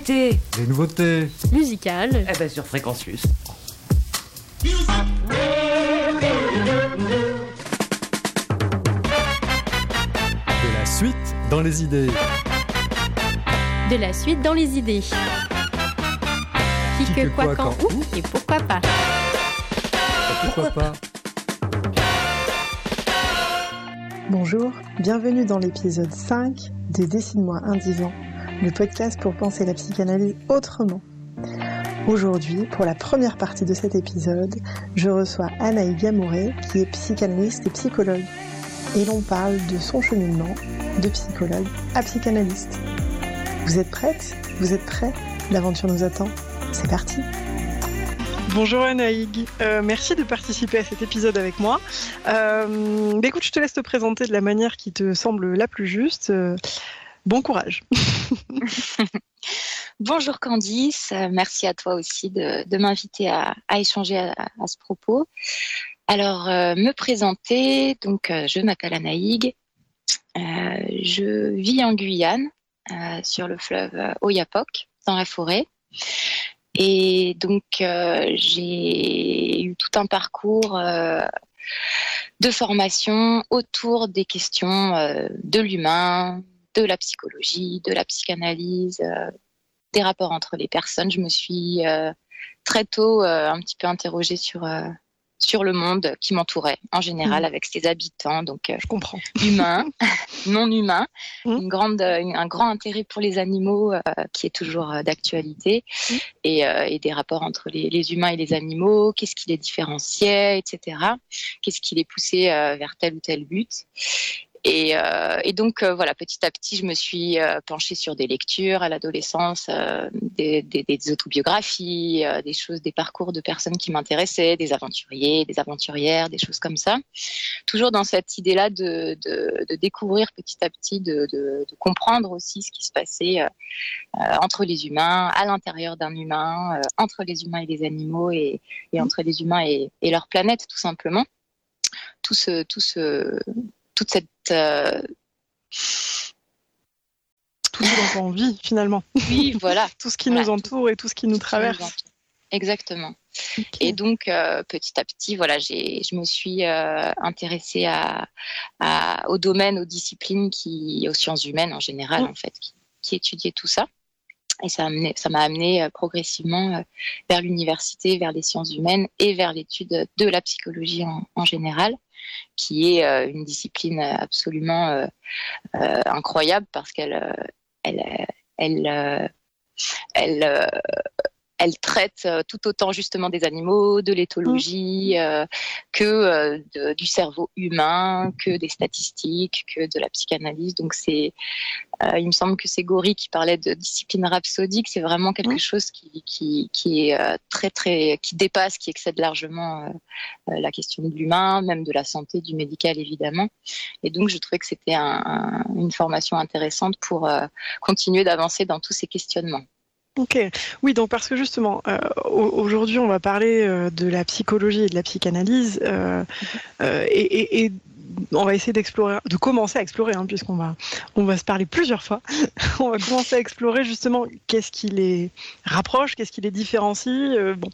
L'actualité, les nouveautés musicales, sur Fréquencius. De la suite dans les idées. De la suite dans les idées. Qui, que, quoi, quand, où et pourquoi pas. Pourquoi pas? Bonjour, bienvenue dans l'épisode 5 de Dessine-moi un divan, le podcast pour penser la psychanalyse autrement. Aujourd'hui, pour la première partie de cet épisode, je reçois Anaïg Amouret, qui est psychanalyste et psychologue. Et l'on parle de son cheminement de psychologue à psychanalyste. Vous êtes prête? Vous êtes prêts? L'aventure nous attend. C'est parti! Bonjour Anaïg, merci de participer à cet épisode avec moi. Écoute, je te laisse te présenter de la manière qui te semble la plus juste. Bon courage. Bonjour Candice, merci à toi aussi de m'inviter à échanger à ce propos. Alors, me présenter, donc je m'appelle Anaïg, je vis en Guyane, sur le fleuve Oyapock, dans la forêt. Et donc, j'ai eu tout un parcours de formation autour des questions de l'humain, de la psychologie, de la psychanalyse, des rapports entre les personnes. Je me suis très tôt un petit peu interrogée sur le monde qui m'entourait en général, avec ses habitants, donc je comprends. Humains, non humains, un grand intérêt pour les animaux qui est toujours d'actualité, et des rapports entre les humains et les animaux, qu'est-ce qui les différenciait, etc. Qu'est-ce qui les poussait vers tel ou tel but. Et donc voilà, petit à petit, je me suis penchée sur des lectures à l'adolescence, des autobiographies, des parcours de personnes qui m'intéressaient, des aventuriers, des aventurières, des choses comme ça. Toujours dans cette idée-là de découvrir petit à petit, de comprendre aussi ce qui se passait entre les humains, à l'intérieur d'un humain, entre les humains et les animaux, et entre les humains et leur planète, tout simplement. Toute cette tout ce dont on vit finalement. Oui, voilà. Tout ce qui nous entoure et tout ce qui nous traverse. Exactement. Okay. Et donc petit à petit, voilà, je me suis intéressée au domaine, aux disciplines aux sciences humaines en général, en fait, qui étudiaient tout ça. Et ça m'a amené progressivement vers l'université, vers les sciences humaines et vers l'étude de la psychologie en général, qui est une discipline absolument incroyable, parce qu'elle traite tout autant justement des animaux, de l'éthologie, que du cerveau humain, que des statistiques, que de la psychanalyse. Donc il me semble que c'est Gori qui parlait de discipline rhapsodique. C'est vraiment quelque chose qui est très très, qui dépasse, qui excède largement la question de l'humain, même de la santé, du médical évidemment. Et donc je trouvais que c'était une formation intéressante pour continuer d'avancer dans tous ces questionnements. Ok, oui, donc parce que justement, aujourd'hui, on va parler de la psychologie et de la psychanalyse, et on va essayer de commencer à explorer, puisqu'on va se parler plusieurs fois. On va commencer à explorer justement qu'est-ce qui les rapproche, qu'est-ce qui les différencie.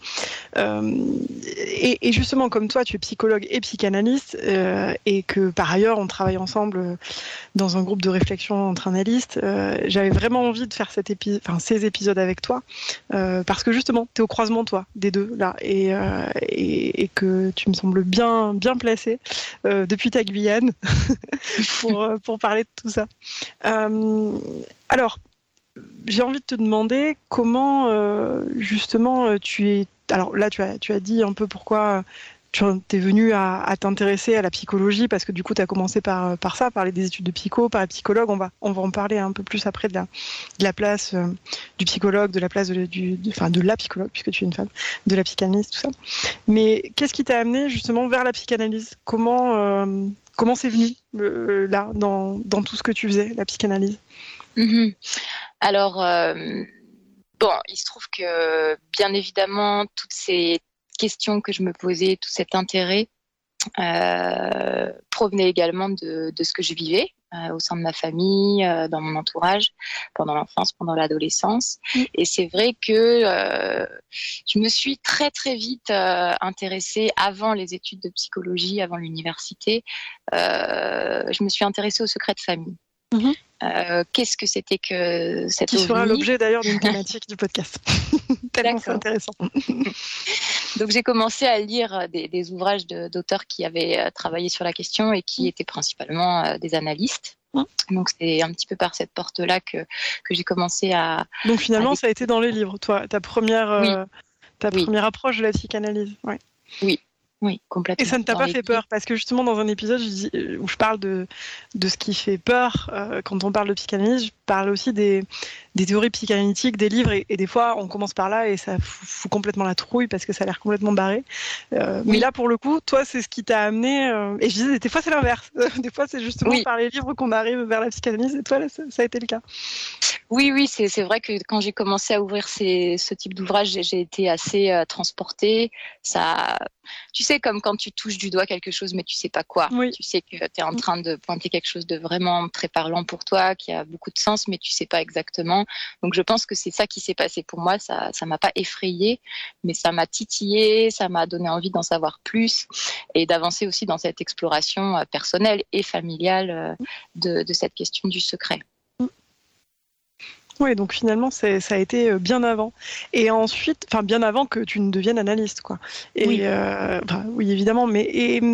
Et justement, comme toi, tu es psychologue et psychanalyste, et que par ailleurs, on travaille ensemble dans un groupe de réflexion entre analystes. J'avais vraiment envie de faire ces épisodes avec toi, parce que justement, tu es au croisement, toi, des deux, là, et que tu me sembles bien placé depuis ta Guyane pour parler de tout ça. Alors, j'ai envie de te demander comment, justement, tu es... Alors là, tu as dit un peu pourquoi tu es venu à t'intéresser à la psychologie, parce que du coup, tu as commencé par ça, parler des études de psycho, par les psychologues. On va en parler un peu plus après de la place du psychologue, de la place de la psychologue, puisque tu es une femme, de la psychanalyse, tout ça. Mais qu'est-ce qui t'a amené justement vers la psychanalyse? Comment c'est venu là, dans tout ce que tu faisais, la psychanalyse? Alors, il se trouve que, bien évidemment, toutes ces questions que je me posais, tout cet intérêt, provenait également de ce que je vivais au sein de ma famille, dans mon entourage, pendant l'enfance, pendant l'adolescence. Et c'est vrai que je me suis très très vite intéressée, avant les études de psychologie, avant l'université, je me suis intéressée aux secrets de famille. Qu'est-ce que c'était que cette qui sera ovni l'objet d'ailleurs d'une thématique du podcast. Tellement c'est intéressant. Donc j'ai commencé à lire des ouvrages d'auteurs qui avaient travaillé sur la question et qui étaient principalement des analystes. Donc c'est un petit peu par cette porte-là que j'ai commencé à... Donc finalement ça a été dans les livres, toi, ta première approche de la psychanalyse. Ouais. Oui, complètement. Et ça ne t'a pas fait peur, parce que justement dans un épisode où je parle de ce qui fait peur quand on parle de psychanalyse, je parle aussi des théories psychanalytiques, des livres, et des fois on commence par là et ça fout complètement la trouille parce que ça a l'air complètement barré. Mais là pour le coup, toi c'est ce qui t'a amené, et je disais des fois c'est l'inverse, des fois c'est justement par les livres qu'on arrive vers la psychanalyse, et toi là, ça a été le cas. Oui, c'est vrai que quand j'ai commencé à ouvrir ce type d'ouvrage, j'ai été assez transportée. Ça, tu sais, comme quand tu touches du doigt quelque chose, mais tu sais pas quoi. Tu sais que tu es en train de pointer quelque chose de vraiment très parlant pour toi, qui a beaucoup de sens, mais tu sais pas exactement. Donc je pense que c'est ça qui s'est passé pour moi. Ça m'a pas effrayée, mais ça m'a titillée, ça m'a donné envie d'en savoir plus et d'avancer aussi dans cette exploration personnelle et familiale de cette question du secret. Oui, donc finalement, ça a été bien avant. Et ensuite, bien avant que tu ne deviennes analyste, quoi. Et, oui, évidemment, mais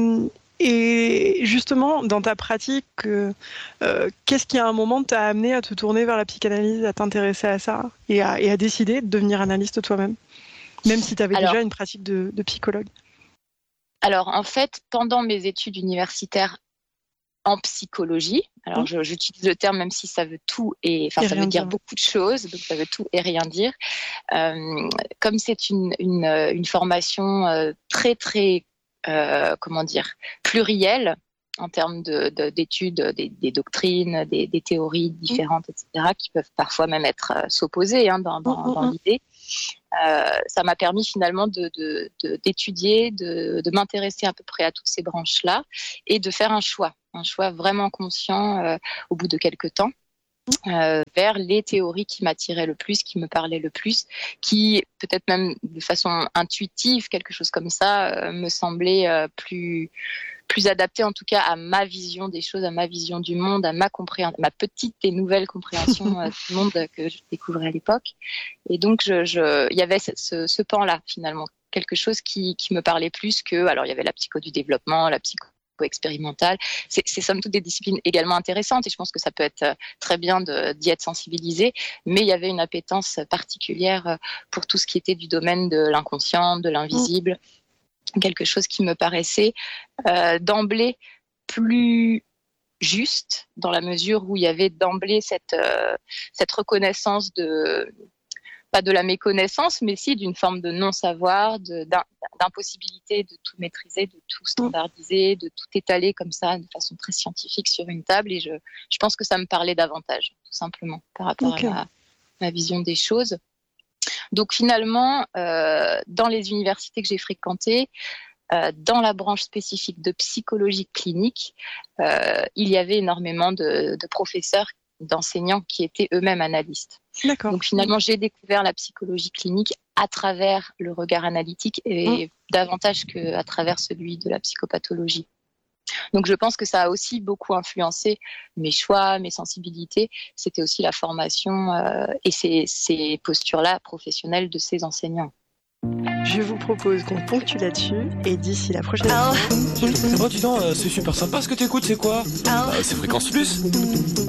et justement, dans ta pratique, qu'est-ce qui à un moment t'a amené à te tourner vers la psychanalyse, à t'intéresser à ça et à décider de devenir analyste toi-même, même si tu avais déjà une pratique de psychologue? Alors, en fait, pendant mes études universitaires en psychologie, alors j'utilise le terme même si ça veut tout ça veut dire beaucoup de choses, donc ça veut tout et rien dire. Comme c'est une formation très très plurielle en termes d'études, des doctrines, des théories différentes, etc., qui peuvent parfois même être s'opposer dans l'idée. Ça m'a permis finalement d'étudier, de m'intéresser à peu près à toutes ces branches-là et de faire un choix vraiment conscient au bout de quelques temps vers les théories qui m'attiraient le plus, qui me parlaient le plus, qui peut-être même de façon intuitive, quelque chose comme ça, me semblait plus adapté en tout cas à ma vision des choses, à ma vision du monde, à ma petite et nouvelle compréhension du monde que je découvrais à l'époque. Et donc il y avait ce pan-là finalement, quelque chose qui me parlait plus que, alors il y avait la psycho du développement, la psycho expérimentale. C'est somme toute des disciplines également intéressantes et je pense que ça peut être très bien d'y être sensibilisé, mais il y avait une appétence particulière pour tout ce qui était du domaine de l'inconscient, de l'invisible, quelque chose qui me paraissait d'emblée plus juste dans la mesure où il y avait d'emblée cette reconnaissance pas de la méconnaissance, mais si d'une forme de non-savoir, d'impossibilité de tout maîtriser, de tout standardiser, de tout étaler comme ça de façon très scientifique sur une table. Et je pense que ça me parlait davantage, tout simplement, par rapport à ma vision des choses. Donc finalement, dans les universités que j'ai fréquentées, dans la branche spécifique de psychologie clinique, il y avait énormément de professeurs, d'enseignants qui étaient eux-mêmes analystes. D'accord. Donc finalement, j'ai découvert la psychologie clinique à travers le regard analytique et davantage qu'à travers celui de la psychopathologie. Donc je pense que ça a aussi beaucoup influencé mes choix, mes sensibilités. C'était aussi la formation et ces postures-là professionnelles de ces enseignants. Je vous propose qu'on ponctue là-dessus et d'ici la prochaine fois. Oh dis donc, c'est super sympa ce que t'écoutes, c'est quoi? C'est Fréquence Plus.